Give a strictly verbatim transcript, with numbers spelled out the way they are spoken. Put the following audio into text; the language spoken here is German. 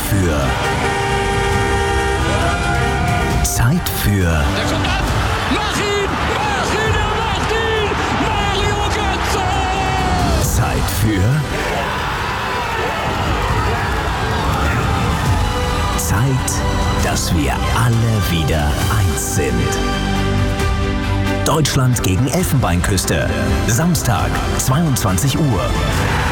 für... Zeit für... Der kommt an! Mach ihn! Mach ihn! Er macht ihn! Mario Götze! Zeit für... Zeit, dass wir alle wieder eins sind. Deutschland gegen Elfenbeinküste. Samstag, zweiundzwanzig Uhr.